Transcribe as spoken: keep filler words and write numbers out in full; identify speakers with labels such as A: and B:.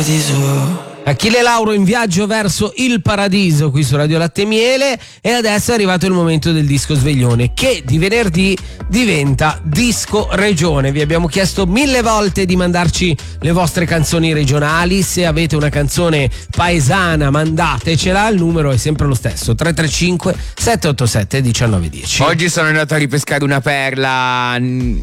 A: paradiso.
B: Achille Lauro in viaggio verso il paradiso qui su Radio Latte e Miele, e adesso è arrivato il momento del disco sveglione, che di venerdì diventa disco regione. Vi abbiamo chiesto mille volte di mandarci le vostre canzoni regionali. Se avete una canzone paesana mandatecela, il numero è sempre lo stesso: tre tre cinque sette otto sette uno nove uno zero.
C: Oggi sono andato a ripescare una perla